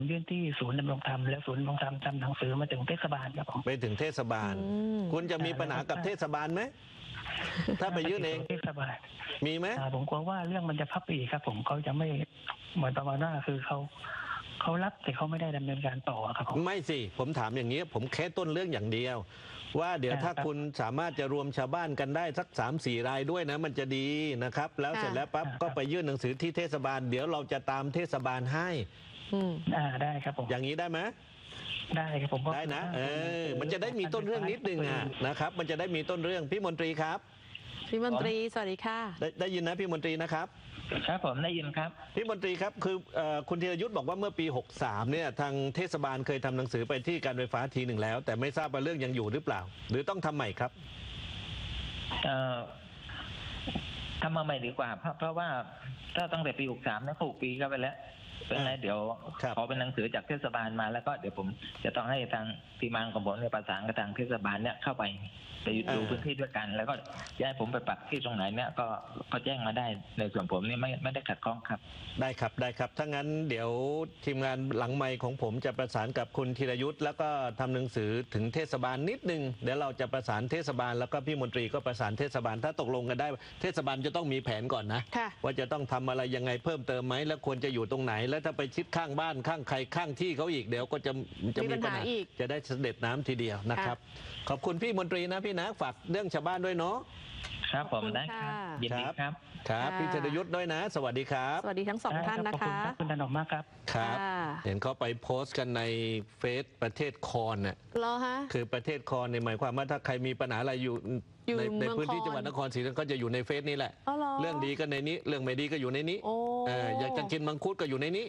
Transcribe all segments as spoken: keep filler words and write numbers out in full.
ยื่นที่ศูนย์ดำรงธรรมแล้วศูนย์ดำรงธรรมทำหนังสือมาถึงเทศบาลครับผมไปถึงเทศบาลคุณจะมีปัญหากับเทศบาลไหมถ้าไปยื่นเองเทศบาลมีไหมผมกลัวว่าเรื่องมันจะพับไปอีกครับผมเขาจะไม่เหมือนประมาณว่าคือเขาเขารับแต่เขาไม่ได้ดำเนินการต่อครับผมไม่สิผมถามอย่างนี้ผมแค่ต้นเรื่องอย่างเดียวว่าเดี๋ยวถ้าคุณสามารถจะรวมชาวบ้านกันได้สักสามสี่รายด้วยนะมันจะดีนะครับแล้วเสร็จแล้วปั๊บก็ไปยื่นหนังสือที่เทศบาลเดี๋ยวเราจะตามเทศบาลให้อ่าได้ครับผมอย่างนี้ได้ไหมได้ครับผมได้นะเออมันจะได้มีต้นเรื่องนิดนึงอ่ะนะครับมันจะได้มีต้นเรื่องพี่มนตรีครับพี่มนตรีสวัสดีค่ะได้ได้ยินนะพี่มนตรีนะครับครับผมได้ยินครับพี่มนตรีครับคือคุณธีรยุทธ์บอกว่าเมื่อปีหกสามเนี่ยทางเทศบาลเคยทำหนังสือไปที่การไฟฟ้าทีหนึ่งแล้วแต่ไม่ทราบว่าเรื่องยังอยู่หรือเปล่าหรือต้องทำใหม่ครับเอ่อทำมาใหม่ดีกว่าเพราะเพราะว่าถ้าตั้งแต่ปีหกสามนะหกปีก็ไปแล้วเป็นไรเดี๋ยวขอเป็นหนังสือจากเทศบาลมาแล้วก็เดี๋ยวผมจะต้องให้ทางทีมงานของผมเนี่ยประสานกับทางเทศบาลเนี่ยเข้าไปไปดูพื้นที่ด้วยกันแล้วก็จะให้ผมไปปักที่ตรงไหนเนี่ยก็ก็แจ้งมาได้ในส่วนผมนี่ไม่ไม่ได้ขัดข้องครับได้ครับได้ครับถ้างั้นเดี๋ยวทีมงานหลังไมค์ของผมจะประสานกับคุณธีรยุทธ์แล้วก็ทำหนังสือถึงเทศบาลนิดนึงเดี๋ยวเราจะประสานเทศบาลแล้วก็พี่มนตรีก็ประสานเทศบาลถ้าตกลงกันได้เทศบาลจะต้องมีแผนก่อนนะว่าจะต้องทำอะไรยังไงเพิ่มเติมไหมแล้วควรจะอยู่ตรงไหนแล้วถ้าไปชิดข้างบ้านข้างใครข้างที่เขาอีกเดี๋ยวก็จะจะมีปัญหาจะได้เสด็จน้ำทีเดียวนะครับขอบคุณพี่มนตรีนะพี่นะฝากเรื่องชาวบ้านด้วยเนาะครับผมได้ครับยินดีครับครับพี่ธีรยุทธ์ด้วยนะสวัสดีครับสวัสดีทั้งสองท่านนะคะขอบคุณถนอมมากครับครับเห็นเขาไปโพสต์กันในเฟซประเทศคอนน่ะเหรอฮะคือประเทศคอนในหมายความว่าถ้าใครมีปัญหาอะไรอยู่ในในพื้นที่จังหวัดนครศรีธรรมราชก็จะอยู่ในเฟซนี้แหละเรื่องดีก็ในนี้เรื่องไม่ดีก็อยู่ในนี้อยากจะกินมังคุดก็อยู่ในนี้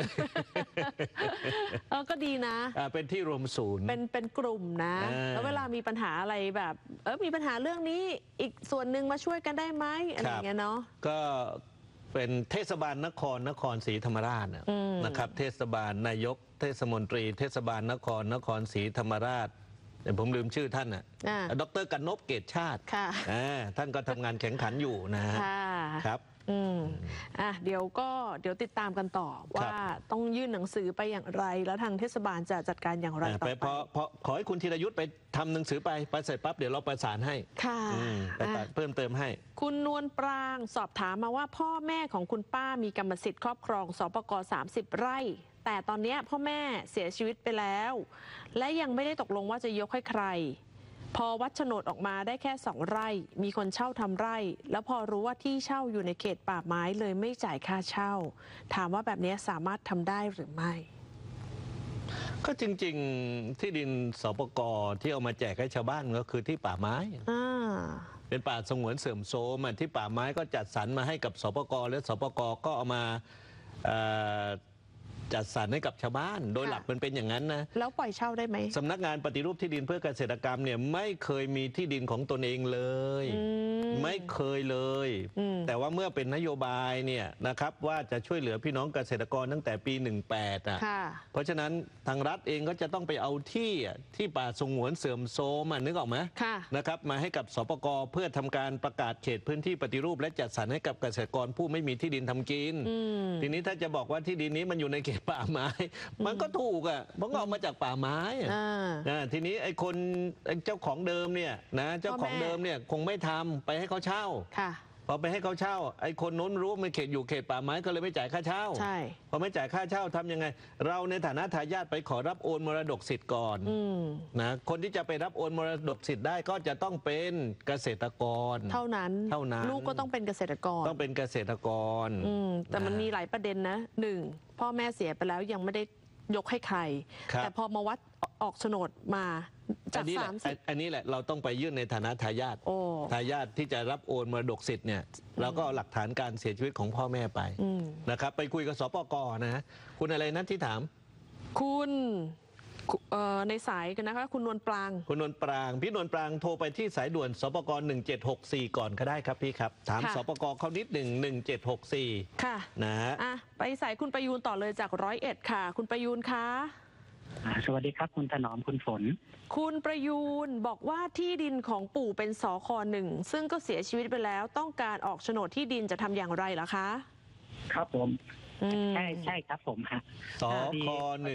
เออก็ดีนะเป็นที่รวมศูนย์เป็นเป็นกลุ่มนะแล้วเวลามีปัญหาอะไรแบบเออมีปัญหาเรื่องนี้อีกส่วนหนึ่งมาช่วยกันได้ไหมอะไรเงี้ยเนาะก็เป็นเทศบาลนครนครศรีธรรมราชนะครับเทศบาลนายกเทศมนตรีเทศบาลนครนครศรีธรรมราชแต่ผมลืมชื่อท่านน่ะดร.กนพเกตชาติท่านก็ทำงานแข่งขันอยู่นะครับอืมอ่ะเดี๋ยวก็เดี๋ยวติดตามกันต่อว่าต้องยื่นหนังสือไปอย่างไรแล้วทางเทศบาลจะจัดการอย่างไรต่อไปเพราะเพราะขอให้คุณธีรยุทธ์ไปทำหนังสือไปไปเสร็จปั๊บเดี๋ยวเราประสานให้ค่ะไปเพิ่มเติมให้คุณนวลปรางสอบถามมาว่าพ่อแม่ของคุณป้ามีกรรมสิทธิ์ครอบครองสปกสามสิบไร่แต่ตอนนี้พ่อแม่เสียชีวิตไปแล้วและยังไม่ได้ตกลงว่าจะยกให้ใครพอวัดโฉนดออกมาได้แค่สองไร่มีคนเช่าทำไร่แล้วพอรู้ว่าที่เช่าอยู่ในเขตป่าไม้เลยไม่จ่ายค่าเช่าถามว่าแบบนี้สามารถทำได้หรือไม่ก็จริงๆที่ดินสปกที่เอามาแจกให้ชาวบ้านก็คือที่ป่าไม้เป็นป่าสงวนเสื่อมโทรมที่ป่าไม้ก็จัดสรรมาให้กับสปกและสปกก็เอามาจัดสรรให้กับชาวบ้านโดยหลักมันเป็นอย่างนั้นนะแล้วปล่อยเช่าได้ไหมสำนักงานปฏิรูปที่ดินเพื่อเกษตรกรรมเนี่ยไม่เคยมีที่ดินของตนเองเลยไม่เคยเลยแต่ว่าเมื่อเป็นนโยบายเนี่ยนะครับว่าจะช่วยเหลือพี่น้องเกษตรกรตั้งแต่ปีหนึ่งแปดอ่ะเพราะฉะนั้นทางรัฐเองก็จะต้องไปเอาที่ที่ป่าสงวนเสื่อมโทรมนึกออกไหมนะครับมาให้กับสปกเพื่อทำการประกาศเขตพื้นที่ปฏิรูปและจัดสรรให้กับเกษตรกรผู้ไม่มีที่ดินทำกินทีนี้ถ้าจะบอกว่าที่ดินนี้มันอยู่ในเขตป่าไม้มันก็ถูกอ่ะเพราะเอามาจากป่าไม้อ่าทีนี้ไอ้คนเจ้าของเดิมเนี่ยนะเจ้าของเดิมเนี่ยคงไม่ทำไปให้เขาเช่าพอไปให้เขาเช่าไอ้คนนู้นรู้มันเขตอยู่เขตป่าไม้ก็เลยไม่จ่ายค่าเช่าใช่พอไม่จ่ายค่าเช่าทำยังไงเราในฐานะทายาทไปขอรับโอนมรดกสิทธิ์ก่อนนะคนที่จะไปรับโอนมรดกสิทธิ์ได้ก็จะต้องเป็นเกษตรกรเท่านั้นเท่านั้นลูกก็ต้องเป็นเกษตรกรต้องเป็นเกษตรกรแต่มันมีหลายประเด็นนะหนึ่งพ่อแม่เสียไปแล้วยังไม่ได้ยกให้ใครแต่พอมาวัดออกโฉนดมาจากสามสิบอันนี้แหละเราต้องไปยื่นในฐานะทายาททายาทที่จะรับโอนมรดกสิทธิ์เนี่ยเราก็หลักฐานการเสียชีวิตของพ่อแม่ไปนะครับไปคุยกับสปกนะคุณอะไรนั้นที่ถามคุณในสายกันนะคะคุณนวลปรางคุณนวลปรางพี่นวลปรางโทรไปที่สายด่วนสปกหนึ่งเจ็ดหกสี่ก่อนก็ได้ครับพี่ครับถามสปกเขานิดหนึ่งหนึ่งเจ็ดหกสี่ค่ะนะฮะไปสายคุณประยูนต่อเลยจากร้อยเอ็ดค่ะคุณประยูนคะสวัสดีครับคุณถนอมคุณฝนคุณประยูนบอกว่าที่ดินของปู่เป็นสคหนึ่งซึ่งก็เสียชีวิตไปแล้วต้องการออกโฉนดที่ดินจะทำอย่างไรล่ะคะครับผมอืมใช่ใช่ครับผมฮะสคหนึ่ง